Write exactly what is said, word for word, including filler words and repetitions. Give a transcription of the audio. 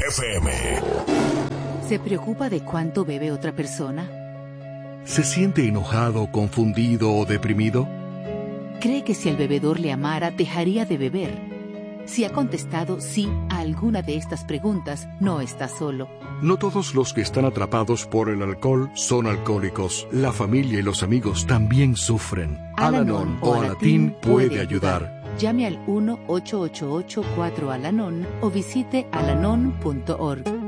F M. ¿Se preocupa de cuánto bebe otra persona? ¿Se siente enojado, confundido o deprimido? ¿Cree que si el bebedor le amara, dejaría de beber? Si ha contestado sí a alguna de estas preguntas, no está solo. No todos los que están atrapados por el alcohol son alcohólicos. La familia y los amigos también sufren. Al-Anon o Alatín puede ayudar. Llame al uno ocho ocho ocho cuatro Al-Anon o visite alanon punto org.